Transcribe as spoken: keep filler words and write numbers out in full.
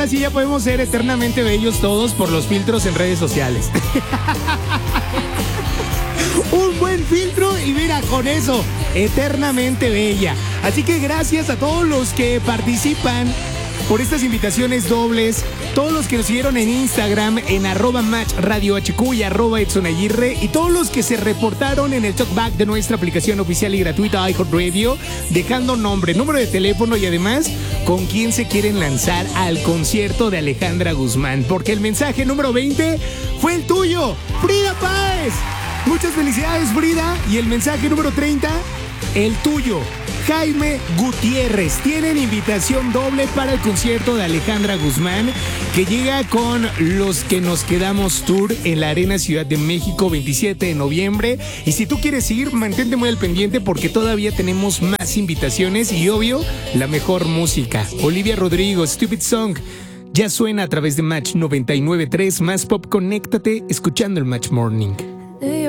ahora sí ya podemos ser eternamente bellos todos por los filtros en redes sociales. Un buen filtro y mira, con eso, eternamente bella. Así que gracias a todos los que participan por estas invitaciones dobles, todos los que nos siguieron en Instagram, en arroba match radio H Q y arroba Edson Aguirre, y todos los que se reportaron en el talkback de nuestra aplicación oficial y gratuita iHeartRadio, dejando nombre, número de teléfono y además con quién se quieren lanzar al concierto de Alejandra Guzmán, porque el mensaje número veinte fue el tuyo, Frida Páez. Muchas felicidades, Frida. Y el mensaje número treinta, el tuyo, Jaime Gutiérrez. Tienen invitación doble para el concierto de Alejandra Guzmán, que llega con Los que nos quedamos tour en la Arena Ciudad de México, veintisiete de noviembre. Y si tú quieres ir, mantente muy al pendiente porque todavía tenemos más invitaciones y obvio, la mejor música. Olivia Rodrigo, Stupid Song, ya suena a través de Match noventa y nueve punto tres, más pop. Conéctate escuchando el Match Morning.